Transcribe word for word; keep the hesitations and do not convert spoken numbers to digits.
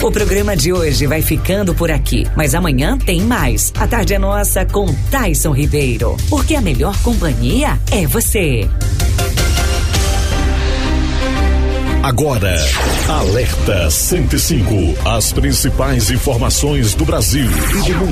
O programa de hoje vai ficando por aqui, mas amanhã tem mais. A Tarde é Nossa com Taison Ribeiro, porque a melhor companhia é você. Agora, Alerta cento e cinco. As principais informações do Brasil e do mundo.